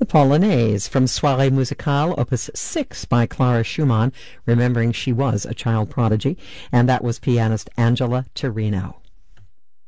Polonaise from Soirée Musicale, Opus 6 by Clara Schumann, remembering she was a child prodigy, and that was pianist Angela Torino.